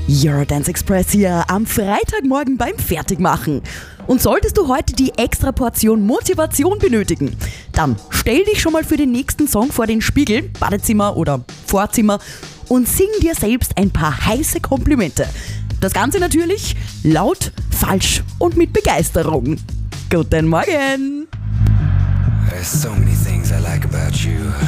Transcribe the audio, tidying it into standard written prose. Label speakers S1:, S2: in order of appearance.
S1: Eurodance Express hier am Freitagmorgen beim Fertigmachen. Und solltest du heute die extra Portion Motivation benötigen, dann stell dich schon mal für den nächsten Song vor den Spiegel, Badezimmer oder Vorzimmer und sing dir selbst ein paar heiße Komplimente. Das Ganze natürlich laut, falsch und mit Begeisterung. Guten Morgen!
S2: There's so many things I like about you.